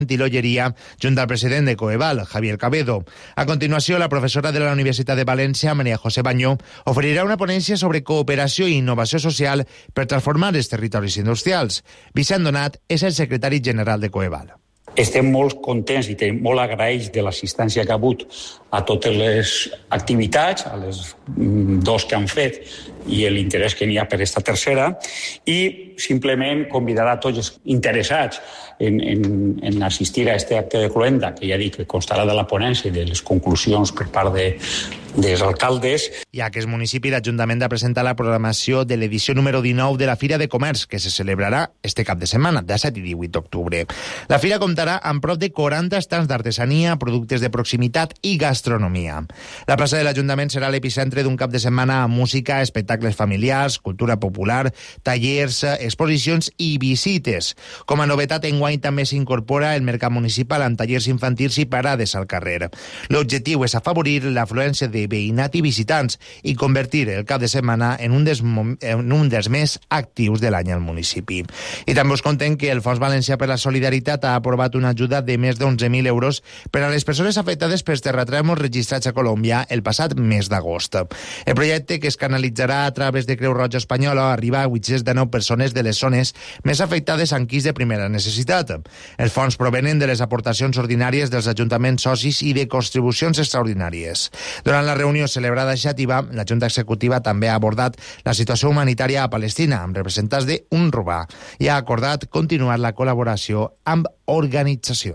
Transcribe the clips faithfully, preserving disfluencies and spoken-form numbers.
i l'Olleria, junt al president de Coeval, Javier Cabedo. A continuació, la professora de la Universitat de València, María José Bañó, oferirà una ponència sobre cooperació i innovació social per transformar els territoris industrials. Vicent Donat és el secretari general de Coeval. Estem molt contents i tenim molt agraïts de l'assistència que ha hagut a totes les activitats, a les dos que han fet i l'interès que n'hi ha per aquesta tercera, i simplement convidar a tots els interessats en, en, en assistir a aquest acte de cloenda, que ja dic que constarà de la ponència i de les conclusions per part de, dels alcaldes. I a aquest municipi, l'Ajuntament ha presentat la programació de l'edició número dinou de la Fira de Comerç, que se celebrarà este cap de setmana, disset i divuit d'octubre. La fira comptarà amb prop de quaranta estants d'artesania, productes de proximitat i gastronomia. La plaça de l'Ajuntament serà l'epicentre d'un cap de setmana amb música, espectacles familiars, cultura popular, tallers, exposicions i visites. Com a novetat, enguany també s'incorpora el mercat municipal amb tallers infantils i parades al carrer. L'objectiu és afavorir l'afluència de veïnat i visitants i convertir el cap de setmana en un dels, en un dels més actius de l'any al municipi. I també us contem que el Fons Valencià per la Solidaritat ha aprovat una ajuda de més d'onze mil euros per a les persones afectades pels terratrèmols registrats a Colòmbia el passat mes d'agost. El projecte, que es canalitzarà a través de Creu Roja Espanyola, arriba a vuit-cents dinou persones de les zones més afectades amb quis de primera necessitat. Els fons provenen de les aportacions ordinàries dels ajuntaments socis i de contribucions extraordinàries. Durant la reunió celebrada a Xàtiva, la Junta Executiva també ha abordat la situació humanitària a Palestina amb representants de UNRWA i ha acordat continuar la col·laboració amb organització.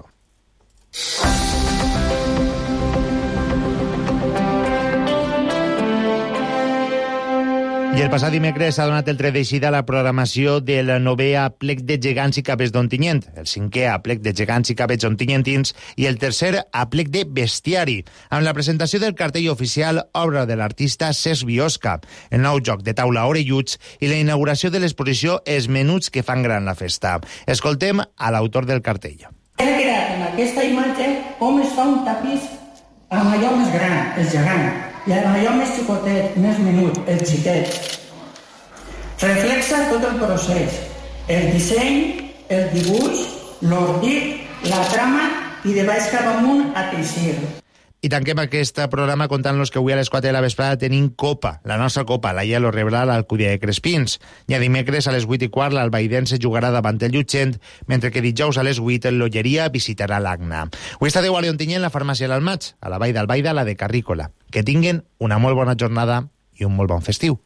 I el passat dimecres s'ha donat el tret d'eixida a la programació del novè aplec de gegants i cabets d'Ontinyent, el cinquè aplec de gegants i cabets ontinyentins i el tercer aplec de bestiari, amb la presentació del cartell oficial obra de l'artista Cesc Biosca, el nou joc de taula Orelluts i la inauguració de l'exposició Els menuts que fan gran la festa. Escoltem a l'autor del cartell. He quedat en aquesta imatge com es fa un tapís amb allò més gran, el gegant, i amb allò més xicotet, més menut, el xiquet. Reflexa tot el procés, el disseny, el dibuix, l'ordit, la trama i de baix cap amunt a teixir. I tanquem aquest programa contant-los que avui a les quatre de la vesprada tenim Copa. La nostra Copa, la Ia lo rebrà a l'Alcúdia de Crespins. I a dimecres a les vuit i quart l'Albaidense jugarà davant el Llutxent, mentre que dijous a les vuit l'Olleria visitarà l'Agna. Avui està de Guàrdia Ontinyent la farmàcia l'Almaig, a la Vall d'Albaida la de Carrícola. Que tinguen una molt bona jornada i un molt bon festiu.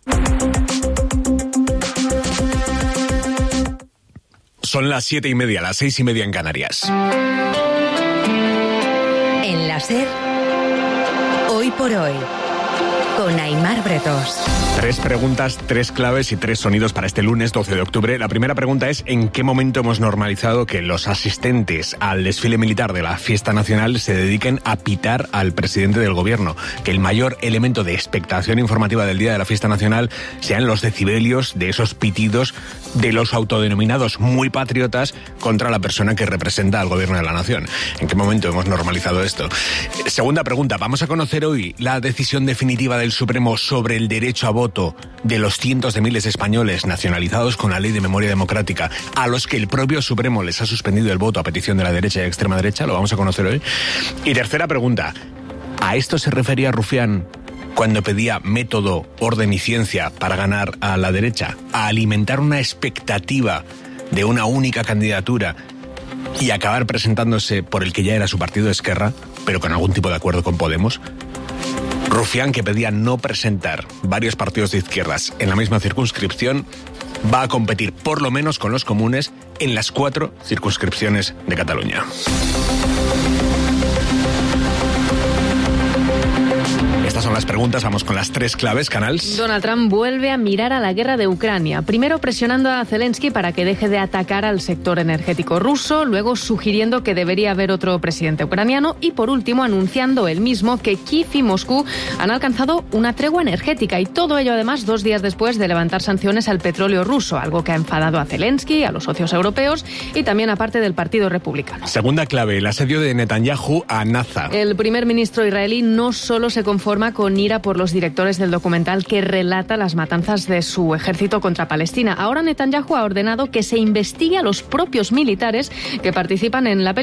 Son las siete y media, las seis y media en Canarias. En la SER, Hoy por Hoy, con Aimar Bretos. Tres preguntas, tres claves y tres sonidos para este lunes doce de octubre. La primera pregunta es: ¿en qué momento hemos normalizado que los asistentes al desfile militar de la fiesta nacional se dediquen a pitar al presidente del gobierno? Que el mayor elemento de expectación informativa del día de la fiesta nacional sean los decibelios de esos pitidos de los autodenominados muy patriotas contra la persona que representa al gobierno de la nación. ¿En qué momento hemos normalizado esto? Segunda pregunta: vamos a conocer hoy la decisión definitiva del Supremo sobre el derecho a voto de los cientos de miles de españoles nacionalizados con la Ley de Memoria Democrática, a los que el propio Supremo les ha suspendido el voto a petición de la derecha y extrema derecha. Lo vamos a conocer hoy. Y tercera pregunta: ¿a esto se refería Rufián cuando pedía método, orden y ciencia para ganar a la derecha? ¿A alimentar una expectativa de una única candidatura y acabar presentándose por el que ya era su partido, Esquerra, pero con algún tipo de acuerdo con Podemos? Rufián, que pedía no presentar varios partidos de izquierdas en la misma circunscripción, va a competir por lo menos con los comunes en las cuatro circunscripciones de Cataluña. Estas son las preguntas, vamos con las tres claves, Canals. Donald Trump vuelve a mirar a la guerra de Ucrania, primero presionando a Zelensky para que deje de atacar al sector energético ruso, luego sugiriendo que debería haber otro presidente ucraniano y por último anunciando él mismo que Kiev y Moscú han alcanzado una tregua energética, y todo ello además dos días después de levantar sanciones al petróleo ruso, algo que ha enfadado a Zelensky, a los socios europeos y también a parte del Partido Republicano. Segunda clave: el asedio de Netanyahu a Naza. El primer ministro israelí no solo se conforma clama con ira por los directores del documental que relata las matanzas de su ejército contra Palestina. Ahora Netanyahu ha ordenado que se investigue a los propios militares que participan en la película